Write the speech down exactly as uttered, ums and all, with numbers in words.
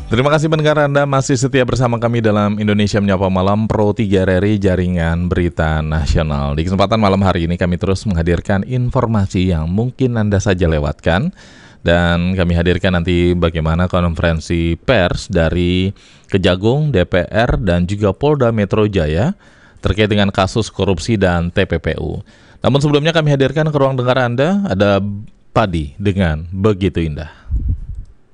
Terima kasih pendengar Anda masih setia bersama kami dalam Indonesia Menyapa Malam Pro tiga R R I Jaringan Berita Nasional. Di kesempatan malam hari ini kami terus menghadirkan informasi yang mungkin Anda saja lewatkan. Dan kami hadirkan nanti bagaimana konferensi pers dari Kejagung, D P R, dan juga Polda Metro Jaya terkait dengan kasus korupsi dan T P P U. Namun sebelumnya kami hadirkan ke ruang dengar Anda ada Padi dengan Begitu Indah.